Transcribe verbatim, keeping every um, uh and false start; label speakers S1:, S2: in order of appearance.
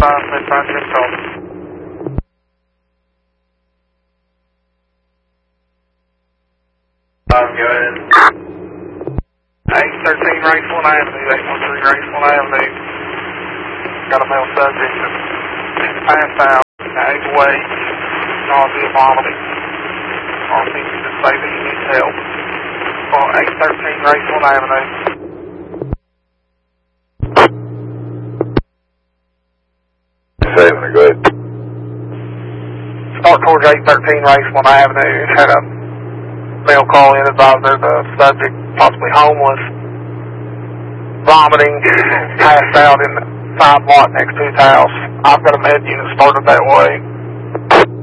S1: five, they find you in call.
S2: Um, go ahead.
S1: eight thirteen Racewell Avenue, eight one three Racewell Avenue. Got a male subject that's passed out, ate away, nausea, vomiting. All seems to say that he needs help. On eight thirteen Racewell Avenue.
S2: Seven, go ahead.
S1: Start towards eight thirteen Racewell Avenue. Had a male call in, advisor, the subject possibly homeless, vomiting, passed out in the side block next to his house. I've got a med unit started that way.